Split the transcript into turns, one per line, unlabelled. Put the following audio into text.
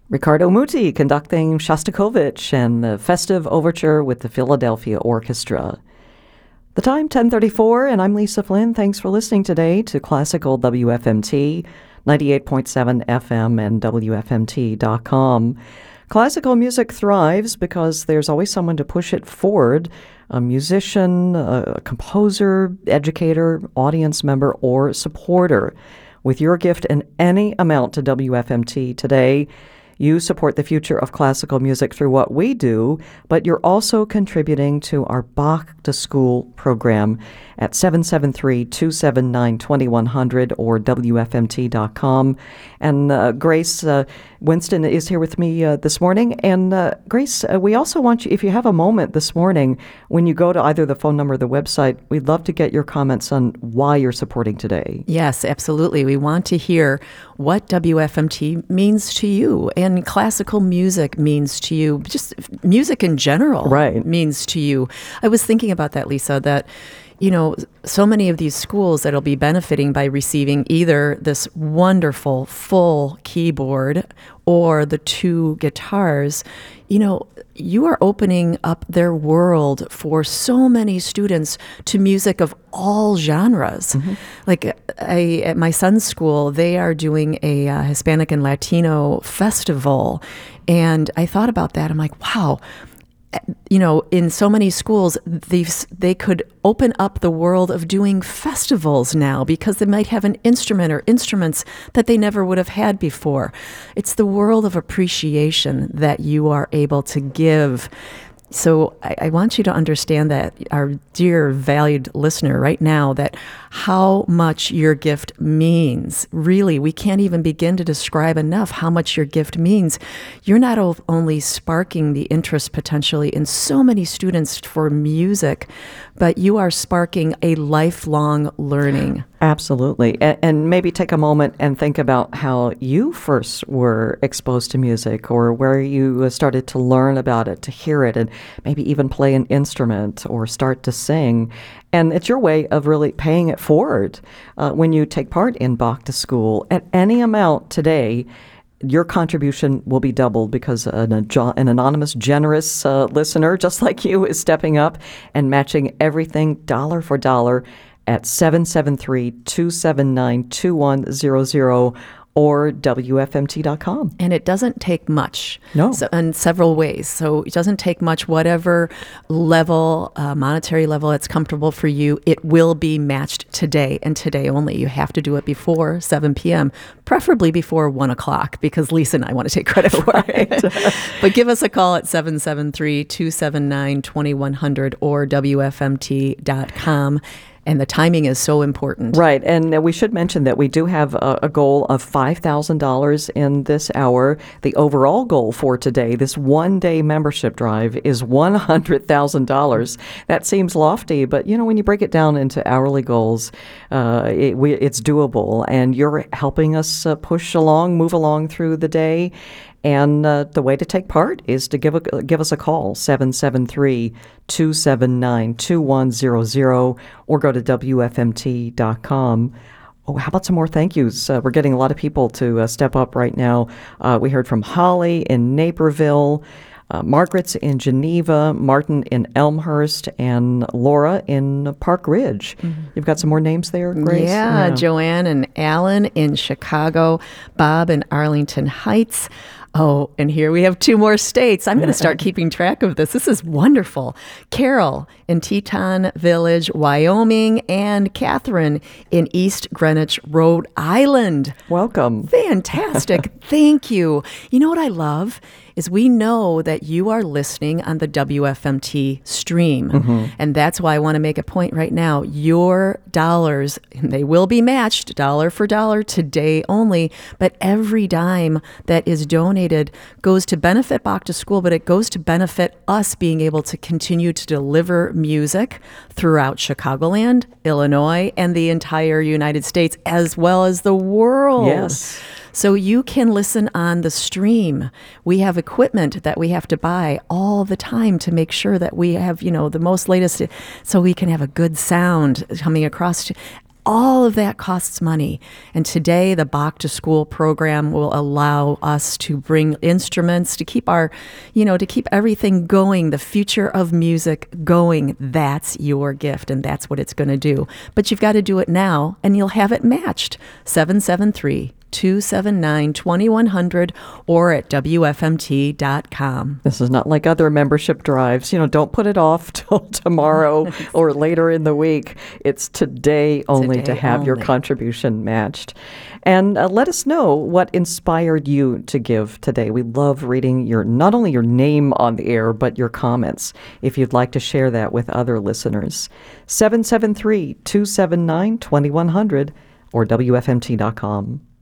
Riccardo Muti conducting Shostakovich and the Festive Overture with the Philadelphia Orchestra. The time, 10:34, and I'm Lisa Flynn. Thanks for listening today to Classical WFMT, 98.7 FM and WFMT.com. Classical music thrives because there's always someone to push it forward, a musician, a composer, educator, audience member, or supporter. With your gift in any amount to WFMT today, you support the future of classical music through what we do, but you're also contributing to our Bach to School program at 773-279-2100 or WFMT.com. And Grace Winston is here with me this morning. And Grace, we also want you, if you have a moment this morning, when you go to either the phone number or the website, we'd love to get your comments on why you're supporting today.
Yes, absolutely. We want to hear what WFMT means to you and classical music means to you, just music in general means to you. I was thinking about that, Lisa, that so many of these schools that'll be benefiting by receiving either this wonderful full keyboard or the two guitars, you are opening up their world for so many students to music of all genres. Mm-hmm. Like at my son's school, they are doing a Hispanic and Latino festival. And I thought about that. I'm like, wow. In so many schools, they could open up the world of doing festivals now because they might have an instrument or instruments that they never would have had before. It's the world of appreciation that you are able to give. So I want you to understand that, our dear valued listener right now, that how much your gift means. Really, we can't even begin to describe enough how much your gift means. You're not only sparking the interest potentially in so many students for music, but you are sparking a lifelong learning.
Absolutely. And maybe take a moment and think about how you first were exposed to music, or where you started to learn about it, to hear it, and maybe even play an instrument or start to sing. And it's your way of really paying it forward when you take part in Bach to School. At any amount today, your contribution will be doubled because an anonymous, generous listener just like you is stepping up and matching everything dollar for dollar at 773-279-2100 or WFMT.com.
And it doesn't take much.
No.
In several ways. So it doesn't take much. Whatever level, monetary level that's comfortable for you, it will be matched today and today only. You have to do it before 7 p.m., preferably before 1 o'clock, because Lisa and I want to take credit for it. But give us a call at 773-279-2100 or WFMT.com. And the timing is so important.
Right. And we should mention that we do have a goal of $5,000 in this hour. The overall goal for today, this one-day membership drive, is $100,000. That seems lofty, but, when you break it down into hourly goals, it's doable. And you're helping us move along through the day. And the way to take part is to give us a call, 773-279-2100, or go to WFMT.com. Oh, how about some more thank yous? We're getting a lot of people to step up right now. We heard from Holly in Naperville, Margaret's in Geneva, Martin in Elmhurst, and Laura in Park Ridge. Mm-hmm. You've got some more names there, Grace?
Yeah, Joanne and Alan in Chicago, Bob in Arlington Heights. Oh, and here we have 2 more states. I'm going to start keeping track of this. This is wonderful. Carol in Teton Village, Wyoming, and Catherine in East Greenwich, Rhode Island.
Welcome.
Fantastic. Thank you. You know what I love is we know that you are listening on the WFMT stream. Mm-hmm. And that's why I want to make a point right now. Your dollars, and they will be matched dollar for dollar today only, but every dime that is donated goes to benefit Bach to School, but it goes to benefit us being able to continue to deliver music throughout Chicagoland, Illinois, and the entire United States, as well as the world.
Yes.
So you can listen on the stream. We have equipment that we have to buy all the time to make sure that we have, the most latest, so we can have a good sound coming across. all of that costs money. And today, the Bach to School program will allow us to bring instruments to keep to keep everything going, the future of music going. That's your gift, and that's what it's going to do. But you've got to do it now, and you'll have it matched. 773-279-2100 or at WFMT.com.
This is not like other membership drives. Don't put it off till tomorrow or later in the week. It's today only to have your contribution matched. And let us know what inspired you to give today. We love reading not only your name on the air, but your comments, if you'd like to share that with other listeners. 773-279-2100 or WFMT.com.